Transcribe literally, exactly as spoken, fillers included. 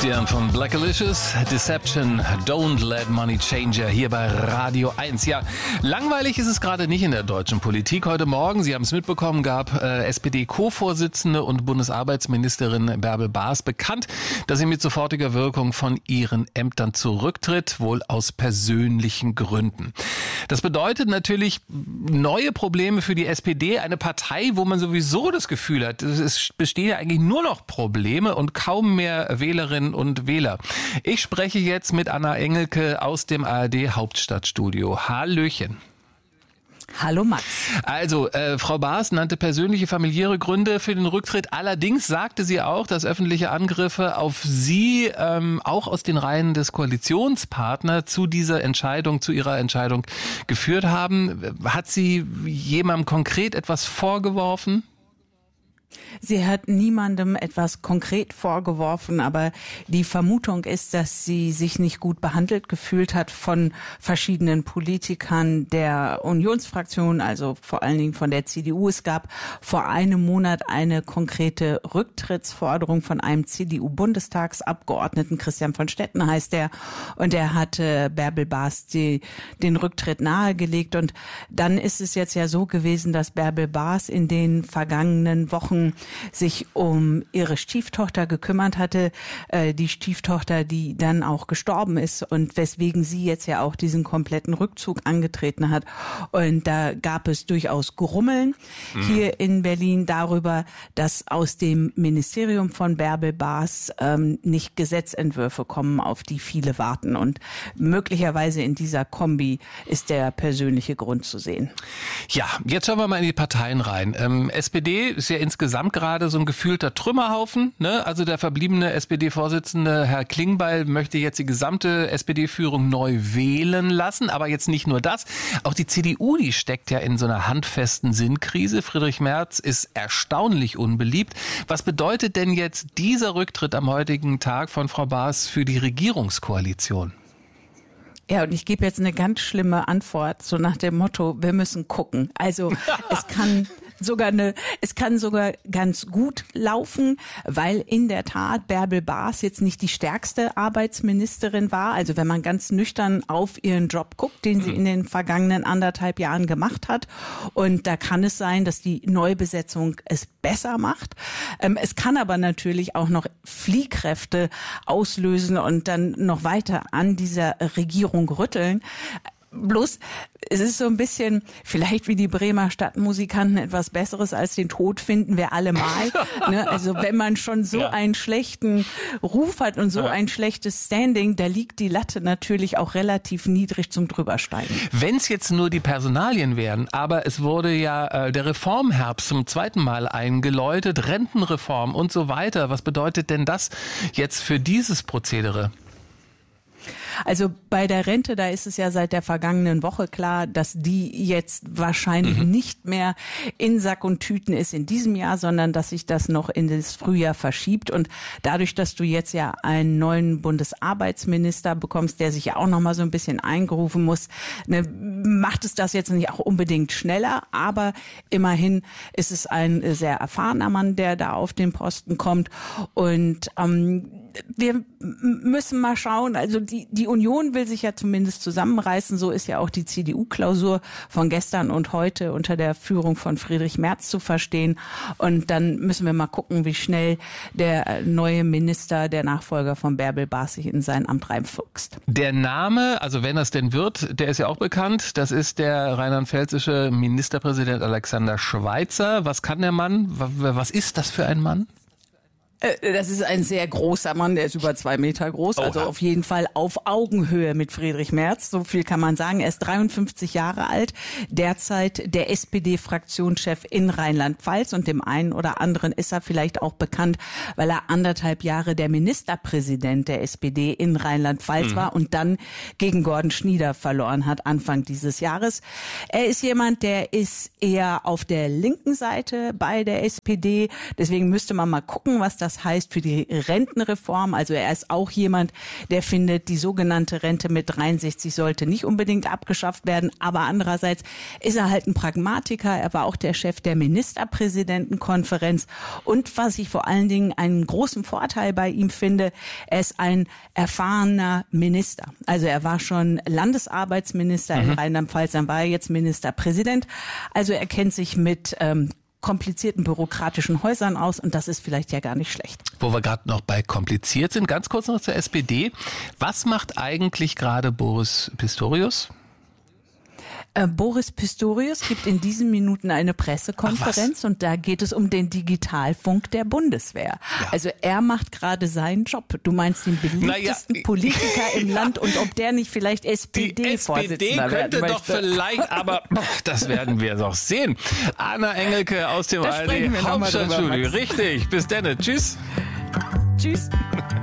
Christian von Blackalicious, Deception, Don't Let Money Changer hier bei Radio eins. Ja, langweilig ist es gerade nicht in der deutschen Politik. Heute Morgen, Sie haben es mitbekommen, gab äh, S P D-Co-Vorsitzende und Bundesarbeitsministerin Bärbel Baas bekannt, dass sie mit sofortiger Wirkung von ihren Ämtern zurücktritt, wohl aus persönlichen Gründen. Das bedeutet natürlich neue Probleme für die S P D, eine Partei, wo man sowieso das Gefühl hat, es bestehen ja eigentlich nur noch Probleme und kaum mehr Wählerinnen und Wähler. Ich spreche jetzt mit Anna Engelke aus dem A R D-Hauptstadtstudio. Hallöchen. Hallo Max. Also, äh, Frau Baas nannte persönliche familiäre Gründe für den Rücktritt. Allerdings sagte sie auch, dass öffentliche Angriffe auf sie ähm, auch aus den Reihen des Koalitionspartners zu dieser Entscheidung, zu ihrer Entscheidung geführt haben. Hat sie jemandem konkret etwas vorgeworfen? Sie hat niemandem etwas konkret vorgeworfen, aber die Vermutung ist, dass sie sich nicht gut behandelt gefühlt hat von verschiedenen Politikern der Unionsfraktion, also vor allen Dingen von der C D U. Es gab vor einem Monat eine konkrete Rücktrittsforderung von einem C D U-Bundestagsabgeordneten, Christian von Stetten heißt er, und er hatte Bärbel Baas die, den Rücktritt nahegelegt. Und dann ist es jetzt ja so gewesen, dass Bärbel Baas in den vergangenen Wochen sich um ihre Stieftochter gekümmert hatte, äh, die Stieftochter, die dann auch gestorben ist und weswegen sie jetzt ja auch diesen kompletten Rückzug angetreten hat. Und da gab es durchaus Grummeln mhm. hier in Berlin darüber, dass aus dem Ministerium von Bärbel Baas ähm, nicht Gesetzentwürfe kommen, auf die viele warten. Und möglicherweise in dieser Kombi ist der persönliche Grund zu sehen. Ja, jetzt schauen wir mal in die Parteien rein. Ähm, S P D ist ja insgesamt gerade so ein gefühlter Trümmerhaufen, ne? Also der verbliebene S P D-Vorsitzende Herr Klingbeil möchte jetzt die gesamte S P D-Führung neu wählen lassen. Aber jetzt nicht nur das. Auch die C D U, die steckt ja in so einer handfesten Sinnkrise. Friedrich Merz ist erstaunlich unbeliebt. Was bedeutet denn jetzt dieser Rücktritt am heutigen Tag von Frau Baas für die Regierungskoalition? Ja, und ich gebe jetzt eine ganz schlimme Antwort, so nach dem Motto, wir müssen gucken. Also es kann sogar eine, es kann sogar ganz gut laufen, weil in der Tat Bärbel Baas jetzt nicht die stärkste Arbeitsministerin war. Also wenn man ganz nüchtern auf ihren Job guckt, den sie in den vergangenen anderthalb Jahren gemacht hat. Und da kann es sein, dass die Neubesetzung es besser macht. Ähm, es kann aber natürlich auch noch Fliehkräfte auslösen und dann noch weiter an dieser Regierung rütteln. Bloß, es ist so ein bisschen, vielleicht wie die Bremer Stadtmusikanten, etwas Besseres als den Tod finden wir alle mal. Ne? Also wenn man schon so ja. einen schlechten Ruf hat und so ja. ein schlechtes Standing, da liegt die Latte natürlich auch relativ niedrig zum Drübersteigen. Wenn es jetzt nur die Personalien wären, aber es wurde ja äh, der Reformherbst zum zweiten Mal eingeläutet, Rentenreform und so weiter. Was bedeutet denn das jetzt für dieses Prozedere? Also bei der Rente, da ist es ja seit der vergangenen Woche klar, dass die jetzt wahrscheinlich mhm. nicht mehr in Sack und Tüten ist in diesem Jahr, sondern dass sich das noch in das Frühjahr verschiebt. Und dadurch, dass du jetzt ja einen neuen Bundesarbeitsminister bekommst, der sich ja auch noch mal so ein bisschen eingerufen muss, ne, macht es das jetzt nicht auch unbedingt schneller. Aber immerhin ist es ein sehr erfahrener Mann, der da auf den Posten kommt. Und ähm, wir müssen mal schauen, also die, die Union will sich ja zumindest zusammenreißen, so ist ja auch die C D U-Klausur von gestern und heute unter der Führung von Friedrich Merz zu verstehen. Und dann müssen wir mal gucken, wie schnell der neue Minister, der Nachfolger von Bärbel Baas, sich in sein Amt reinfuchst. Der Name, also wenn das denn wird, der ist ja auch bekannt, das ist der rheinland-pfälzische Ministerpräsident Alexander Schweitzer. Was kann der Mann? Was ist das für ein Mann? Das ist ein sehr großer Mann, der ist über zwei Meter groß, also Oha. auf jeden Fall auf Augenhöhe mit Friedrich Merz, so viel kann man sagen. Er ist dreiundfünfzig Jahre alt, derzeit der S P D-Fraktionschef in Rheinland-Pfalz und dem einen oder anderen ist er vielleicht auch bekannt, weil er anderthalb Jahre der Ministerpräsident der S P D in Rheinland-Pfalz mhm. war und dann gegen Gordon Schnieder verloren hat Anfang dieses Jahres. Er ist jemand, der ist eher auf der linken Seite bei der S P D, deswegen müsste man mal gucken, was da das heißt für die Rentenreform. Also er ist auch jemand, der findet, die sogenannte Rente mit dreiundsechzig sollte nicht unbedingt abgeschafft werden. Aber andererseits ist er halt ein Pragmatiker. Er war auch der Chef der Ministerpräsidentenkonferenz. Und was ich vor allen Dingen einen großen Vorteil bei ihm finde, er ist ein erfahrener Minister. Also er war schon Landesarbeitsminister mhm. in Rheinland-Pfalz, dann war er jetzt Ministerpräsident. Also er kennt sich mit ähm, komplizierten bürokratischen Häusern aus und das ist vielleicht ja gar nicht schlecht. Wo wir gerade noch bei kompliziert sind, ganz kurz noch zur S P D. Was macht eigentlich gerade Boris Pistorius? Äh, Boris Pistorius gibt in diesen Minuten eine Pressekonferenz und da geht es um den Digitalfunk der Bundeswehr. Ja. Also er macht gerade seinen Job. Du meinst den beliebtesten naja, Politiker im ja. Land und ob der nicht vielleicht S P D-Vorsitzender werden könnte doch vielleicht, aber das werden wir doch sehen. Anna Engelke aus dem A R D Hauptstadtstudio. Richtig, bis dann. Tschüss. Tschüss.